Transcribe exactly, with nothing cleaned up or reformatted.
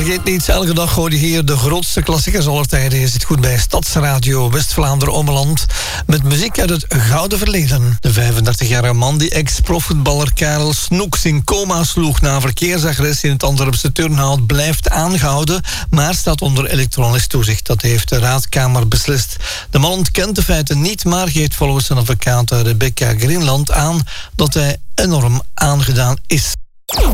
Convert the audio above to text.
Vergeet niet, elke dag hoor je hier de grootste klassiekers aller tijden. Je zit goed bij Stadsradio West-Vlaanderen-Ommeland met muziek uit het gouden verleden. De vijfendertigjarige man die ex-profvoetballer Karel Snoeks in coma sloeg na verkeersagressie in het Antwerpse Turnhout blijft aangehouden, maar staat onder elektronisch toezicht. Dat heeft de raadkamer beslist. De man ontkent de feiten niet, maar geeft volgens zijn advocaat Rebecca Greenland aan dat hij enorm aangedaan is.